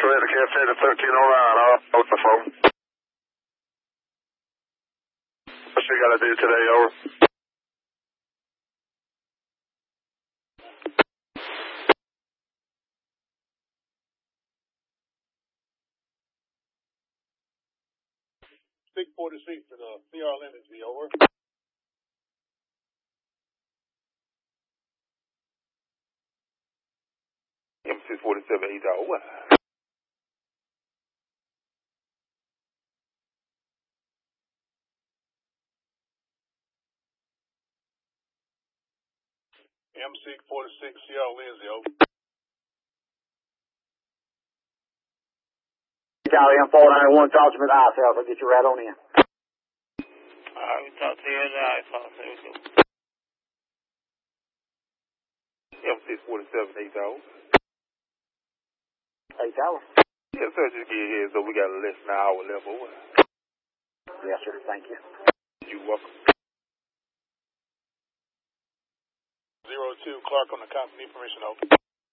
Toyota Cafe to 1309, off the phone. What you gotta do today, over? .46 to the CR Lindsay, over. M647, he's over. M646 CR Lindsay, over. Charlie, I'm 491, talk to me at the house, I'll get you right on in. We talk to you at the house, M647, he's over. 8 hours? Yes, sir, just get here, so we got less than an hour left, over. Yes, sir, thank you. You're welcome. 02 Clark on the company, permission, over.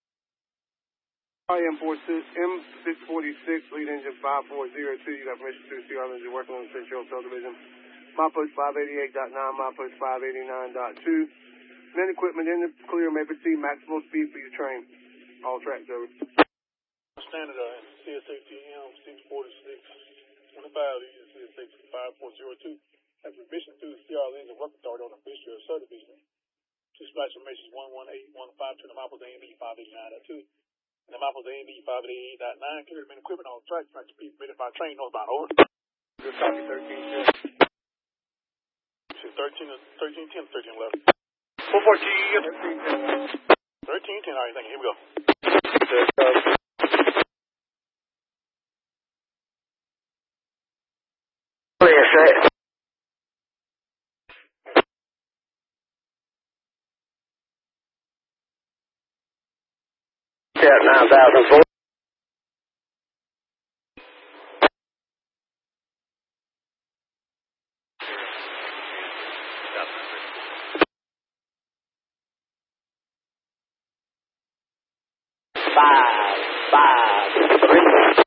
M646, lead engine 5402. You got permission to CR Lindsay working on the Central subdivision. MyPost 588.9, MyPost 589.2. Men equipment in the clear may proceed maximal speed for your train. All tracks over. Standard CSATM 646 25 CSA 5402. Have permission to CR Lindsay work authority on the Fisher subdivision. Dispatch information is 118.15 to the Mappos AMB 589.2. And the Mappos AMB 588.9. Clear men equipment on track to be permitted by train northbound, over. Good copy, 1310. 1310, 1311. 414. 1310, all right, thank you. Here we go. Clear, sir. Yeah, 9004. Five, 3.